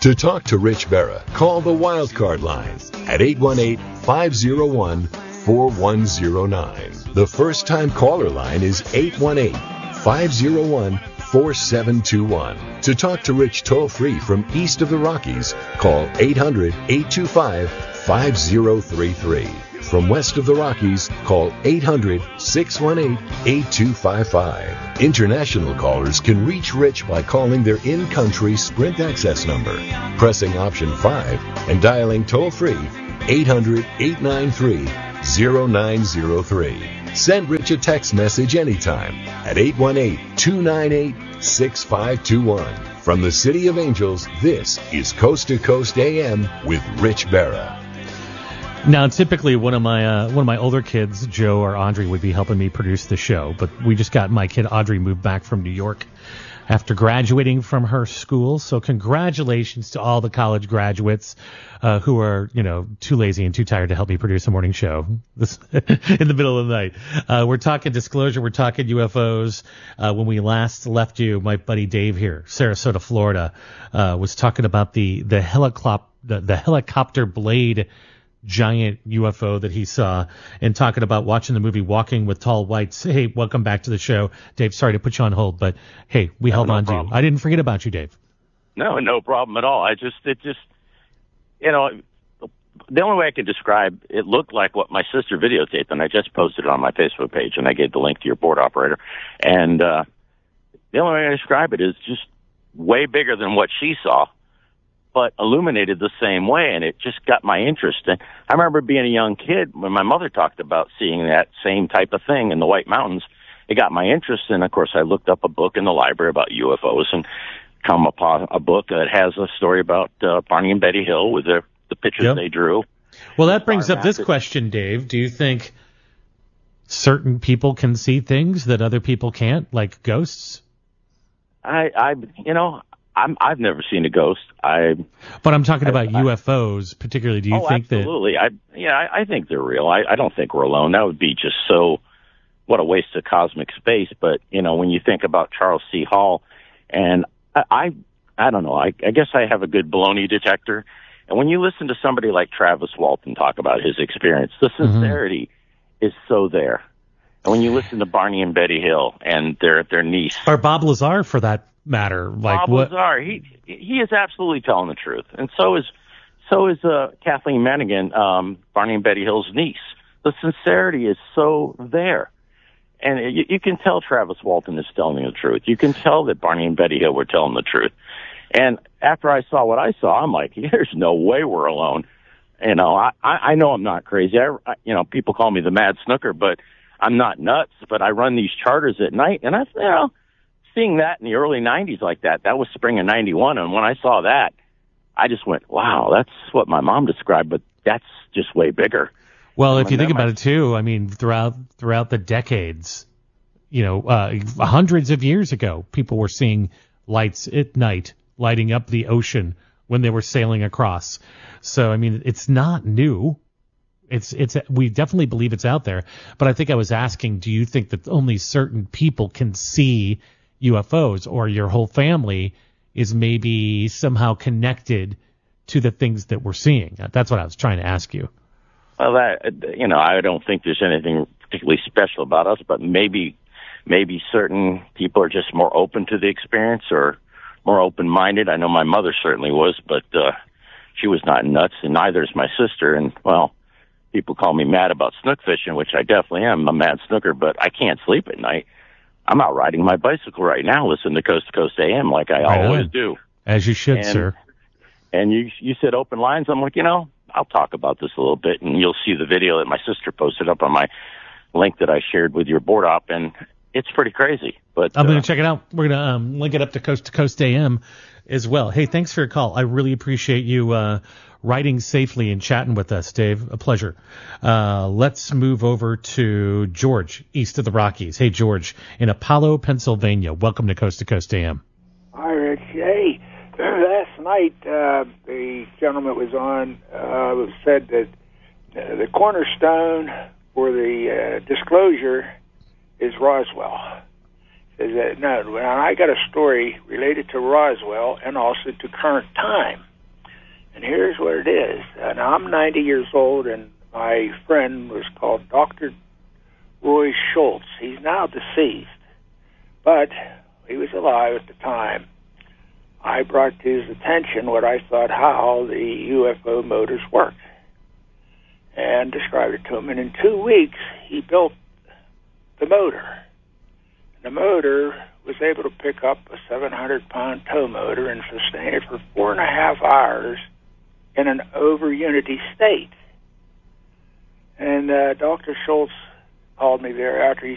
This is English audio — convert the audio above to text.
To talk to Rich Berra, call the Wildcard line at 818-501-4109. The first-time caller line is 818-501-4721. To talk to Rich toll-free from east of the Rockies, call 800-825-5033. From west of the Rockies, call 800-618-8255. International callers can reach Rich by calling their in-country Sprint access number, pressing option 5, and dialing toll-free 800-893-0903. Send Rich a text message anytime at 818-298-6521. From the City of Angels, this is Coast to Coast AM with Rich Berra. Now, typically, one of my older kids, Joe or Audrey, would be helping me produce the show, but we just got my kid Audrey moved back from New York after graduating from her school. So congratulations to all the college graduates who are, too lazy and too tired to help me produce a morning show in the middle of the night. We're talking disclosure. We're talking UFOs. When we last left you, my buddy Dave here, Sarasota, Florida, was talking about the helicopter blade giant UFO that he saw, and talking about watching the movie Walking with Tall Whites. Hey, welcome back to the show, Dave. Sorry to put you on hold, but hey, we held on to you. I didn't forget about you, Dave. No problem at all. The only way I could describe it looked like what my sister videotaped, and I just posted it on my Facebook page, and I gave the link to your board operator. And the only way I describe it is just way bigger than what she saw, but illuminated the same way, and it just got my interest. And I remember being a young kid when my mother talked about seeing that same type of thing in the White Mountains. It got my interest, and of course I looked up a book in the library about UFOs and come upon a book that has a story about Barney and Betty Hill with the pictures they drew. Well, that brings up this question, Dave. Do you think certain people can see things that other people can't, like ghosts? I've never seen a ghost. But I'm talking about UFOs particularly. Do you think absolutely. I think they're real. I don't think we're alone. That would be just what a waste of cosmic space. But, when you think about Charles C. Hall, and I don't know, I guess I have a good baloney detector. And when you listen to somebody like Travis Walton talk about his experience, the sincerity is so there. And when you listen to Barney and Betty Hill and their niece. Or Bob Lazar, for that matter. Bob Lazar, he is absolutely telling the truth. And so is Kathleen Manigan, Barney and Betty Hill's niece. The sincerity is so there. And you can tell Travis Walton is telling the truth. You can tell that Barney and Betty Hill were telling the truth. And after I saw what I saw, I'm like, there's no way we're alone. I know I'm not crazy. People call me the Mad Snooker, but I'm not nuts. But I run these charters at night, and seeing that in the early 90s like that was spring of 91. And when I saw that, I just went, wow, that's what my mom described, but that's just way bigger. Well, if you think about it too, I mean, throughout the decades, hundreds of years ago, people were seeing lights at night lighting up the ocean when they were sailing across. So, I mean, it's not new. We definitely believe it's out there. But I think I was asking, do you think that only certain people can see UFOs, or your whole family is maybe somehow connected to the things that we're seeing? That's what I was trying to ask you. Well, I don't think there's anything particularly special about us, but maybe certain people are just more open to the experience or more open-minded. I know my mother certainly was, but she was not nuts, and neither is my sister. And, well, people call me mad about snook fishing, which I definitely am. I'm a mad snooker, but I can't sleep at night. I'm out riding my bicycle right now, listening to Coast AM like I always do. As you should, sir. And you said open lines. I'm like, I'll talk about this a little bit, and you'll see the video that my sister posted up on my link that I shared with your board op, and it's pretty crazy. But I'm going to check it out. We're going to link it up to Coast AM as well. Hey, thanks for your call. I really appreciate you riding safely and chatting with us, Dave. A pleasure. Let's move over to George, east of the Rockies. Hey, George, in Apollo, Pennsylvania. Welcome to Coast AM. Hi, Rich. Hey, last night the gentleman was on said that the cornerstone for the disclosure is Roswell. Says that, no, I got a story related to Roswell and also to current time. And here's what it is. Now, I'm 90 years old, and my friend was called Dr. Roy Schultz. He's now deceased, but he was alive at the time. I brought to his attention what I thought how the UFO motors worked and described it to him. And in 2 weeks, he built the motor. The motor was able to pick up a 700-pound tow motor and sustain it for 4.5 hours in an over-unity state. And Dr. Schultz called me thereafter. He